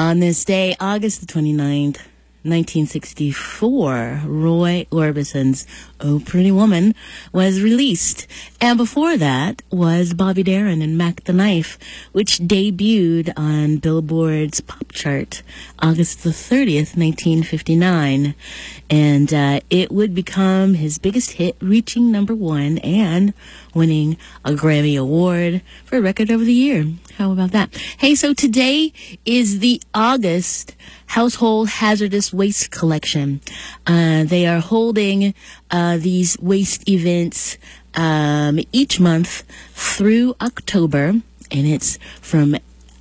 On this day, August the 29th, 1964, Roy Orbison's Oh Pretty Woman was released. And before that was Bobby Darin and Mac the Knife, which debuted on Billboard's pop chart August the 30th, 1959. And it would become his biggest hit, reaching number one and winning a Grammy Award for Record of the Year. How about that? Hey, so today is the August Household Hazardous Waste Collection. They are holding these waste events each month through October, and it's from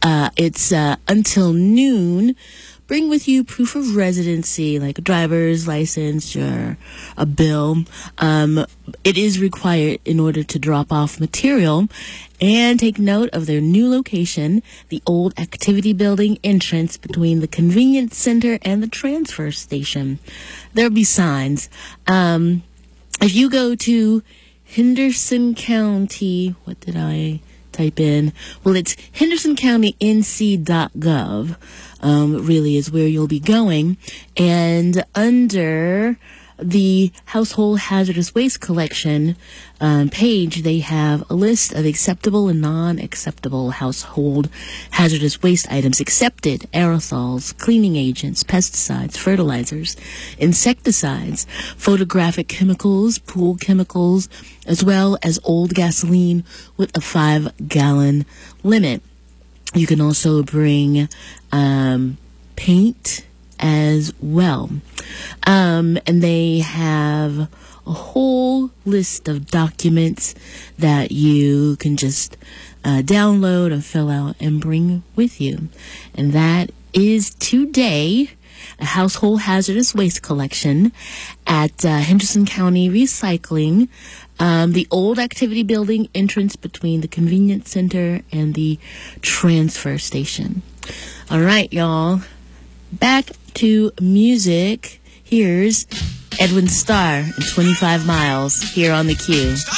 until noon. Bring with you proof of residency, like a driver's license or a bill. It is required in order to drop off material. And take note of their new location, the old activity building entrance between the convenience center and the transfer station. There'll be signs. If you go to Henderson County, what did I type in? Well, it's hendersoncountync.gov. Really is where you'll be going. And under the Household Hazardous Waste Collection page, they have a list of acceptable and non-acceptable household hazardous waste items: accepted aerosols, cleaning agents, pesticides, fertilizers, insecticides, photographic chemicals, pool chemicals, as well as old gasoline with a 5-gallon limit. You can also bring paint as well. And they have a whole list of documents that you can just download and fill out and bring with you. And that is today, a household hazardous waste collection at Henderson County Recycling, the old activity building entrance between the convenience center and the transfer station. All right, y'all. Back to music. Here's Edwin Starr and 25 Miles here on The Q.